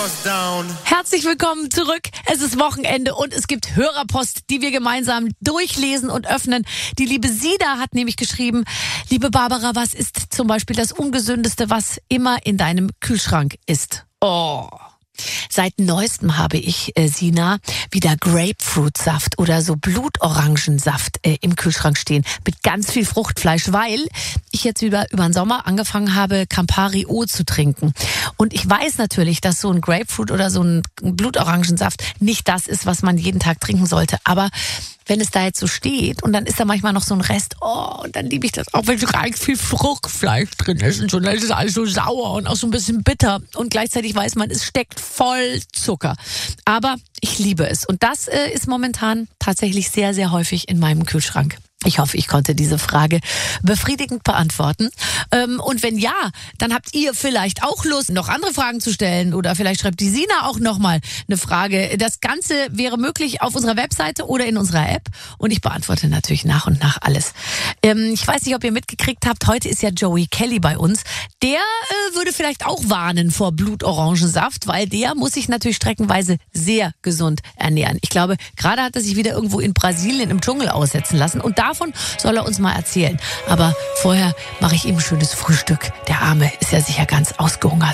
Herzlich willkommen zurück. Es ist Wochenende und es gibt Hörerpost, die wir gemeinsam durchlesen und öffnen. Die liebe Sida hat nämlich geschrieben: Liebe Barbara, was ist zum Beispiel das Ungesündeste, was immer in deinem Kühlschrank ist? Oh. Seit neuestem habe ich, Sina, wieder Grapefruitsaft oder so Blutorangensaft im Kühlschrank stehen mit ganz viel Fruchtfleisch, weil ich jetzt über den Sommer angefangen habe, Campari O zu trinken. Und ich weiß natürlich, dass so ein Grapefruit oder so ein Blutorangensaft nicht das ist, was man jeden Tag trinken sollte. Aber wenn es da jetzt so steht und dann ist da manchmal noch so ein Rest, und dann liebe ich das auch, wenn so ganz viel Fruchtfleisch drin ist und so, dann ist es alles so sauer und auch so ein bisschen bitter und gleichzeitig weiß man, es steckt voll Zucker. Aber ich liebe es und das ist momentan tatsächlich sehr, sehr häufig in meinem Kühlschrank. Ich hoffe, ich konnte diese Frage befriedigend beantworten. Und wenn ja, dann habt ihr vielleicht auch Lust, noch andere Fragen zu stellen oder vielleicht schreibt die Sina auch nochmal eine Frage. Das Ganze wäre möglich auf unserer Webseite oder in unserer App und ich beantworte natürlich nach und nach alles. Ich weiß nicht, ob ihr mitgekriegt habt, heute ist ja Joey Kelly bei uns. Der würde vielleicht auch warnen vor Blutorangensaft, weil der muss sich natürlich streckenweise sehr gesund ernähren. Ich glaube, gerade hat er sich wieder irgendwo in Brasilien im Dschungel aussetzen lassen und davon soll er uns mal erzählen. Aber vorher mache ich ihm ein schönes Frühstück. Der Arme ist ja sicher ganz ausgehungert.